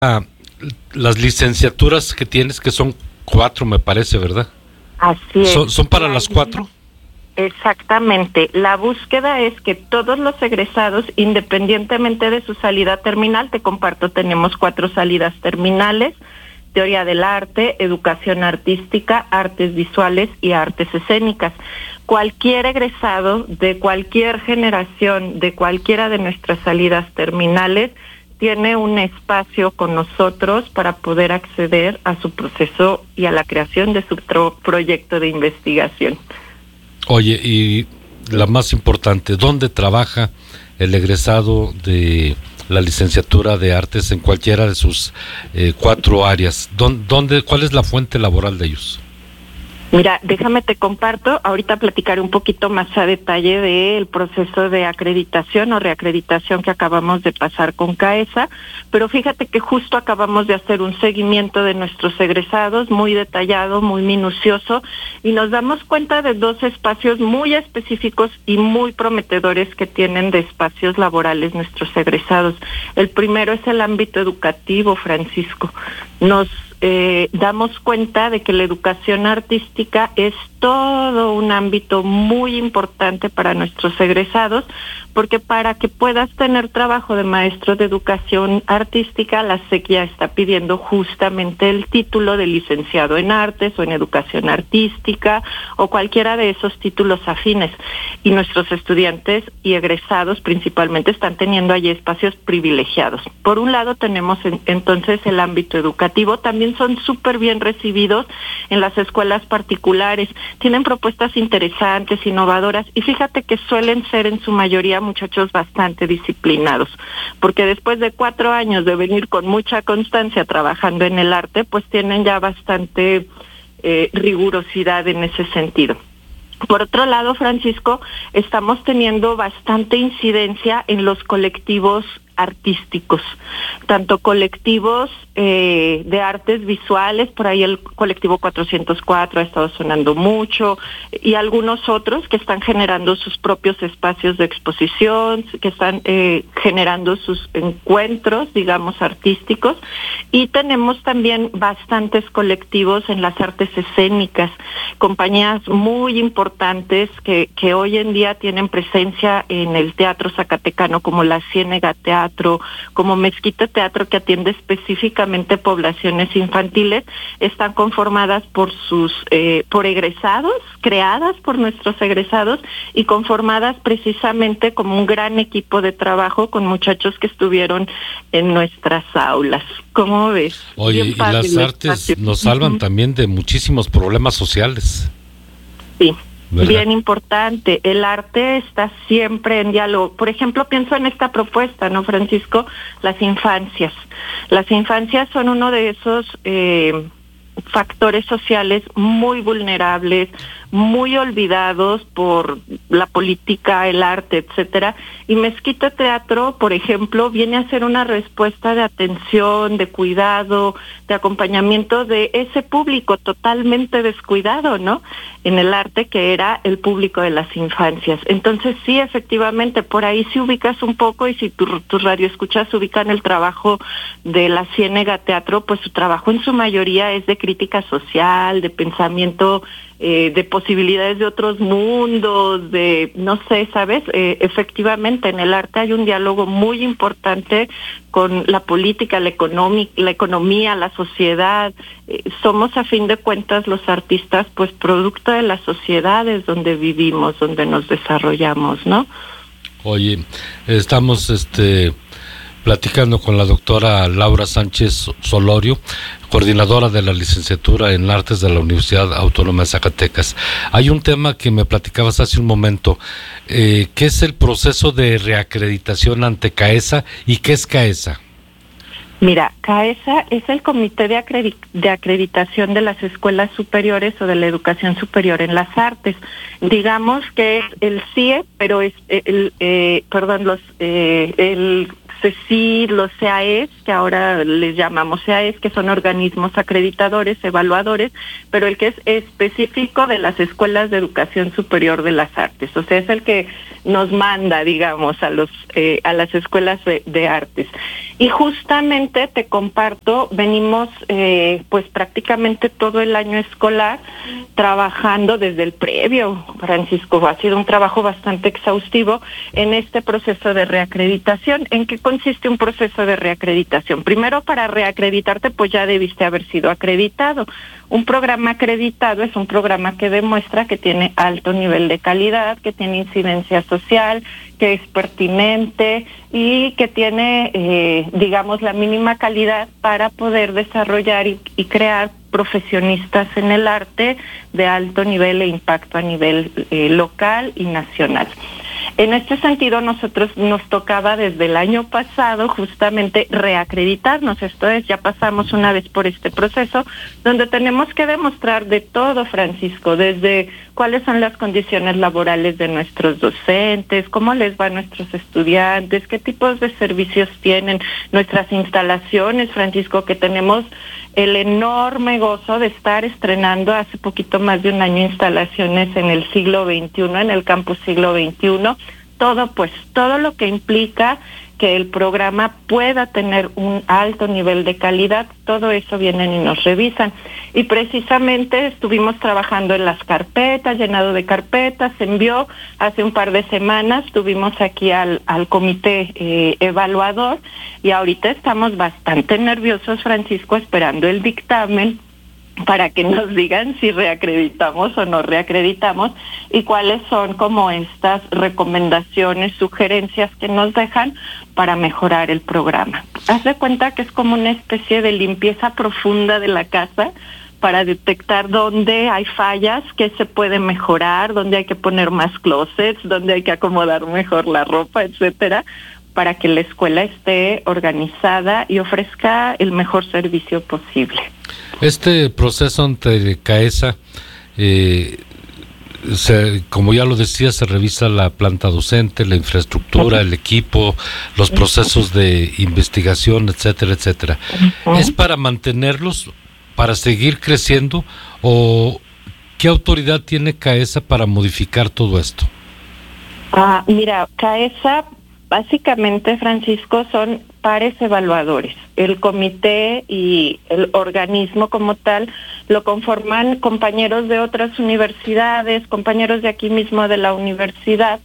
Ah, las licenciaturas que tienes, que son 4, me parece, ¿verdad? Así es. ¿Son para las 4? Exactamente. La búsqueda es que todos los egresados, independientemente de su salida terminal, te comparto, tenemos 4 salidas terminales: teoría del arte, educación artística, artes visuales y artes escénicas. Cualquier egresado de cualquier generación, de cualquiera de nuestras salidas terminales, tiene un espacio con nosotros para poder acceder a su proceso y a la creación de su proyecto de investigación. Oye, y la más importante, ¿dónde trabaja el egresado de la licenciatura de artes en cualquiera de sus 4 áreas? ¿Cuál es la fuente laboral de ellos? Mira, déjame te comparto, ahorita platicaré un poquito más a detalle del proceso de acreditación o reacreditación que acabamos de pasar con CAESA, pero fíjate que justo acabamos de hacer un seguimiento de nuestros egresados muy detallado, muy minucioso, y nos damos cuenta de 2 espacios muy específicos y muy prometedores que tienen de espacios laborales nuestros egresados. El primero es el ámbito educativo, Francisco. Nos damos cuenta de que la educación artística es todo un ámbito muy importante para nuestros egresados, porque para que puedas tener trabajo de maestro de educación artística, la SEC ya está pidiendo justamente el título de licenciado en artes o en educación artística o cualquiera de esos títulos afines. Y nuestros estudiantes y egresados principalmente están teniendo allí espacios privilegiados. Por un lado tenemos entonces el ámbito educativo, también son súper bien recibidos en las escuelas particulares, tienen propuestas interesantes, innovadoras, y fíjate que suelen ser en su mayoría muchachos bastante disciplinados, porque después de 4 años de venir con mucha constancia trabajando en el arte, pues tienen ya bastante rigurosidad en ese sentido. Por otro lado, Francisco, estamos teniendo bastante incidencia en los colectivos artísticos, tanto colectivos de artes visuales, por ahí el colectivo 404 ha estado sonando mucho, y algunos otros que están generando sus propios espacios de exposición, que están generando sus encuentros, digamos, artísticos, y tenemos también bastantes colectivos en las artes escénicas, compañías muy importantes que hoy en día tienen presencia en el teatro zacatecano, como la Ciénega Teatro, como Mezquita Teatro, que atiende específicamente poblaciones infantiles, están conformadas por por egresados, creadas por nuestros egresados y conformadas precisamente como un gran equipo de trabajo con muchachos que estuvieron en nuestras aulas. ¿Cómo ves? Oye, y las artes nos salvan también de muchísimos problemas sociales. Sí. ¿Verdad? Bien importante, el arte está siempre en diálogo. Por ejemplo, pienso en esta propuesta, ¿no, Francisco? Las infancias. Las infancias son uno de esos factores sociales muy vulnerables, muy olvidados por la política, el arte, etcétera. Y Mezquita Teatro, por ejemplo, viene a ser una respuesta de atención, de cuidado, de acompañamiento de ese público totalmente descuidado, ¿no? En el arte, que era el público de las infancias. Entonces, sí, efectivamente, por ahí si ubicas un poco, y si tus radioescuchas ubican el trabajo de la Ciénega Teatro, pues su trabajo en su mayoría es de crítica social, de pensamiento, de posibilidades de otros mundos, de, no sé, ¿sabes? Efectivamente, en el arte hay un diálogo muy importante con la política, la economía, la sociedad. Somos, a fin de cuentas, los artistas, pues, producto de las sociedades donde vivimos, donde nos desarrollamos, ¿no? Oye, estamos platicando con la doctora Laura Sánchez Solorio, coordinadora de la licenciatura en Artes de la Universidad Autónoma de Zacatecas. Hay un tema que me platicabas hace un momento, ¿qué es el proceso de reacreditación ante CAESA y qué es CAESA? Mira, CAESA es el Comité de Acreditación de las Escuelas Superiores o de la Educación Superior en las Artes. Digamos que es el CIE, pero es el CECID, los CAES, que ahora les llamamos CAES, que son organismos acreditadores, evaluadores, pero el que es específico de las escuelas de educación superior de las artes, o sea, es el que nos manda, digamos, a las escuelas de artes. Y justamente te comparto, venimos pues prácticamente todo el año escolar trabajando desde el previo, Francisco, ha sido un trabajo bastante exhaustivo en este proceso de reacreditación. ¿En qué consiste un proceso de reacreditación? Primero, para reacreditarte, pues ya debiste haber sido acreditado. Un programa acreditado es un programa que demuestra que tiene alto nivel de calidad, que tiene incidencia social, que es pertinente y que tiene, digamos, la mínima calidad para poder desarrollar y crear profesionistas en el arte de alto nivel e impacto a nivel local y nacional. En este sentido, nosotros nos tocaba desde el año pasado justamente reacreditarnos, esto es, ya pasamos una vez por este proceso, donde tenemos que demostrar de todo, Francisco, desde cuáles son las condiciones laborales de nuestros docentes, cómo les va a nuestros estudiantes, qué tipos de servicios tienen nuestras instalaciones, Francisco, que tenemos el enorme gozo de estar estrenando hace poquito más de un año instalaciones en el siglo XXI, en el campus siglo XXI, todo lo que implica que el programa pueda tener un alto nivel de calidad, todo eso vienen y nos revisan. Y precisamente estuvimos trabajando en las carpetas, llenado de carpetas, se envió hace un par de semanas, tuvimos aquí al comité evaluador y ahorita estamos bastante nerviosos, Francisco, esperando el dictamen para que nos digan si reacreditamos o no reacreditamos y cuáles son como estas recomendaciones, sugerencias que nos dejan para mejorar el programa. Haz de cuenta que es como una especie de limpieza profunda de la casa para detectar dónde hay fallas, qué se puede mejorar, dónde hay que poner más closets, dónde hay que acomodar mejor la ropa, etcétera, para que la escuela esté organizada y ofrezca el mejor servicio posible. Este proceso ante CAESA, como ya lo decía, se revisa la planta docente, la infraestructura, el equipo, los procesos de investigación, etcétera, etcétera. ¿Es para mantenerlos, para seguir creciendo, o qué autoridad tiene CAESA para modificar todo esto? Mira, CAESA básicamente, Francisco, son pares evaluadores. El comité y el organismo como tal lo conforman compañeros de otras universidades, compañeros de aquí mismo de la universidad,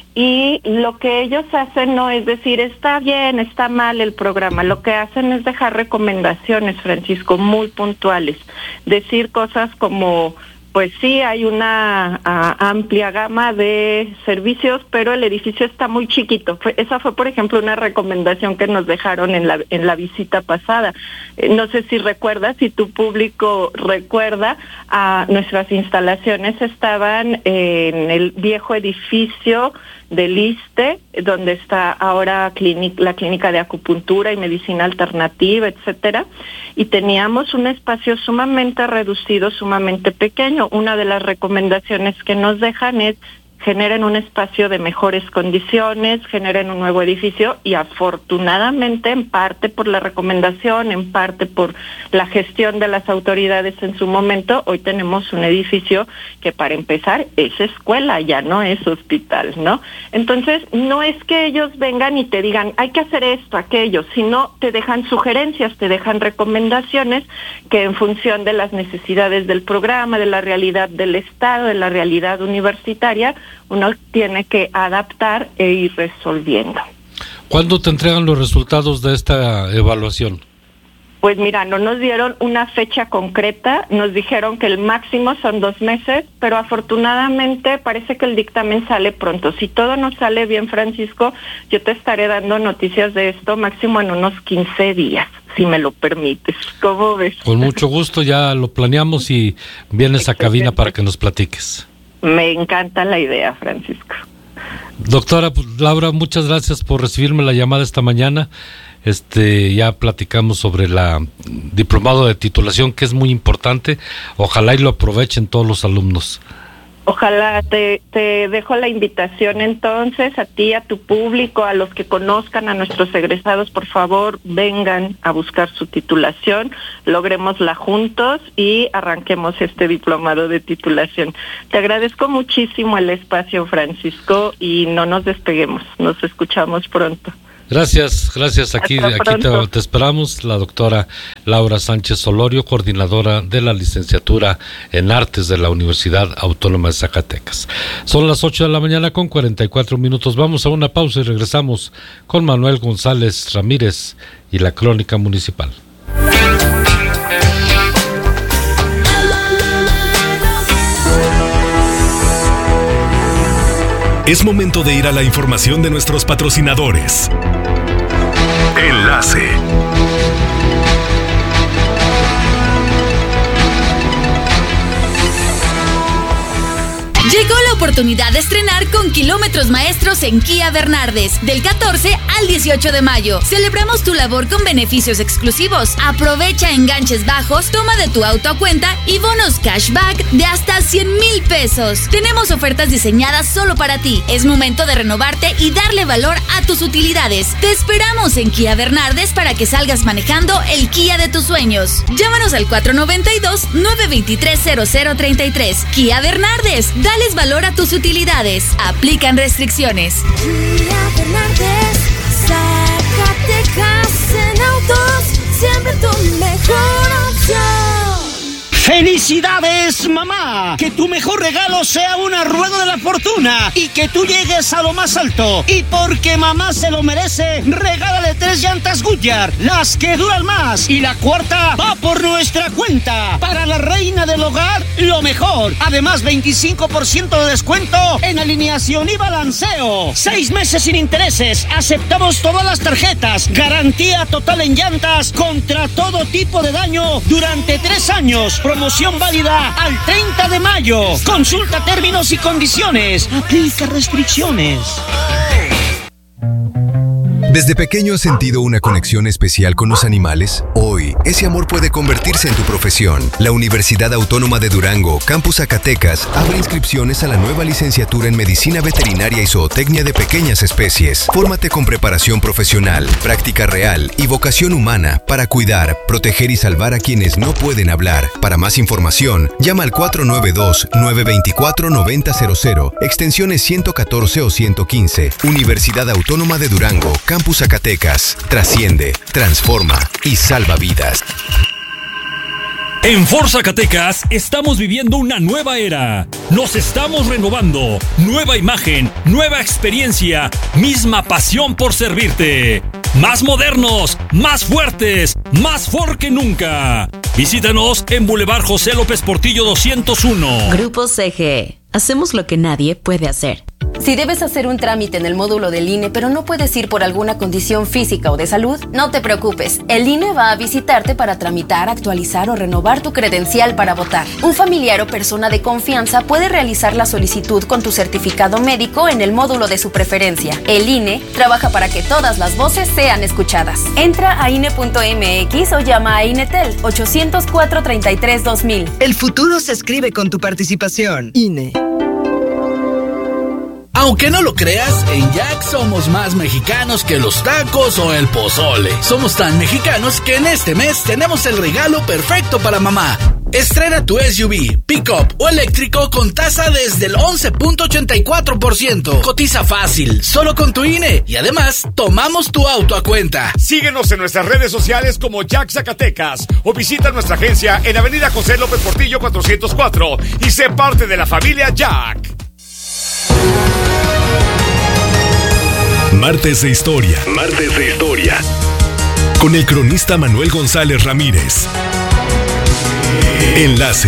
y lo que ellos hacen no es decir está bien, está mal el programa, lo que hacen es dejar recomendaciones, Francisco, muy puntuales, decir cosas como pues sí, hay una amplia gama de servicios, pero el edificio está muy chiquito. Esa fue, por ejemplo, una recomendación que nos dejaron en la visita pasada. No sé si recuerdas, si tu público recuerda, nuestras instalaciones estaban en el viejo edificio del ISSSTE, donde está ahora la clínica de acupuntura y medicina alternativa, etcétera, y teníamos un espacio sumamente reducido, sumamente pequeño. Una de las recomendaciones que nos dejan es generen un espacio de mejores condiciones, generen un nuevo edificio, y afortunadamente, en parte por la recomendación, en parte por la gestión de las autoridades en su momento, hoy tenemos un edificio que, para empezar, es escuela, ya no es hospital, ¿no? Entonces, no es que ellos vengan y te digan, hay que hacer esto, aquello, sino te dejan sugerencias, te dejan recomendaciones que, en función de las necesidades del programa, de la realidad del Estado, de la realidad universitaria, uno tiene que adaptar e ir resolviendo. ¿Cuándo te entregan los resultados de esta evaluación? Pues mira, no nos dieron una fecha concreta, nos dijeron que el máximo son 2 meses, pero afortunadamente parece que el dictamen sale pronto. Si todo nos sale bien, Francisco, yo te estaré dando noticias de esto máximo en unos 15 días, si me lo permites. ¿Cómo ves? Con mucho gusto, ya lo planeamos y vienes a cabina para que nos platiques. Me encanta la idea, Francisco. Doctora Laura, muchas gracias por recibirme la llamada esta mañana. Ya platicamos sobre la diplomado de titulación, que es muy importante. Ojalá y lo aprovechen todos los alumnos. Ojalá te dejo la invitación entonces a ti, a tu público, a los que conozcan a nuestros egresados, por favor, vengan a buscar su titulación, logrémosla juntos y arranquemos este diplomado de titulación. Te agradezco muchísimo el espacio, Francisco, y no nos despeguemos, nos escuchamos pronto. Gracias, aquí te esperamos, la doctora Laura Sánchez Solorio, coordinadora de la licenciatura en Artes de la Universidad Autónoma de Zacatecas. Son las 8 de la mañana con 44 minutos, vamos a una pausa y regresamos con Manuel González Ramírez y la Crónica Municipal. Es momento de ir a la información de nuestros patrocinadores. Enlace. Llegó la oportunidad de estrenar con kilómetros maestros en Kia Bernardes, del 14 al 18 de mayo. Celebramos tu labor con beneficios exclusivos. Aprovecha enganches bajos, toma de tu auto a cuenta y bonos cashback de hasta 100,000 pesos. Tenemos ofertas diseñadas solo para ti. Es momento de renovarte y darle valor a tus utilidades. Te esperamos en Kia Bernardes para que salgas manejando el Kia de tus sueños. Llámanos al 492-923-0033. Kia Bernardes, dales valor a tus utilidades. Aplican restricciones. Kia Bernardes, Zacatecas, en autos, siempre tu mejor opción. ¡Felicidades, mamá! Que tu mejor regalo sea una rueda de la fortuna y que tú llegues a lo más alto. Y porque mamá se lo merece, regálale 3 llantas Goodyear, las que duran más. Y la cuarta va por nuestra cuenta. Para la reina del hogar, lo mejor. Además, 25% de descuento en alineación y balanceo. 6 meses sin intereses. Aceptamos todas las tarjetas. Garantía total en llantas contra todo tipo de daño durante 3 años. Promoción válida al 30 de mayo. Consulta términos y condiciones. Aplica restricciones. ¿Desde pequeño has sentido una conexión especial con los animales? Hoy, ese amor puede convertirse en tu profesión. La Universidad Autónoma de Durango, Campus Zacatecas, abre inscripciones a la nueva licenciatura en Medicina Veterinaria y Zootecnia de Pequeñas Especies. Fórmate con preparación profesional, práctica real y vocación humana para cuidar, proteger y salvar a quienes no pueden hablar. Para más información, llama al 492-924-9000, extensiones 114 o 115. Universidad Autónoma de Durango, Campus Zacatecas. Trasciende, transforma y salva vidas. En Ford Zacatecas estamos viviendo una nueva era. Nos estamos renovando. Nueva imagen, nueva experiencia, misma pasión por servirte. Más modernos, más fuertes, más Ford que nunca. Visítanos en Boulevard José López Portillo 201. Grupo CGE. Hacemos lo que nadie puede hacer. Si debes hacer un trámite en el módulo del INE, pero no puedes ir por alguna condición física o de salud, no te preocupes. El INE va a visitarte para tramitar, actualizar o renovar tu credencial para votar. Un familiar o persona de confianza puede realizar la solicitud con tu certificado médico en el módulo de su preferencia. El INE trabaja para que todas las voces sean escuchadas. Entra a INE.mx o llama a INETEL 804-33-2000. El futuro se escribe con tu participación. INE. Aunque no lo creas, en Jack somos más mexicanos que los tacos o el pozole. Somos tan mexicanos que en este mes tenemos el regalo perfecto para mamá. Estrena tu SUV, pick-up o eléctrico con tasa desde el 11.84%. Cotiza fácil, solo con tu INE. Y además, tomamos tu auto a cuenta. Síguenos en nuestras redes sociales como Jack Zacatecas o visita nuestra agencia en Avenida José López Portillo 404 y sé parte de la familia Jack. Martes de Historia. Martes de Historia. Con el cronista Manuel González Ramírez. Enlace.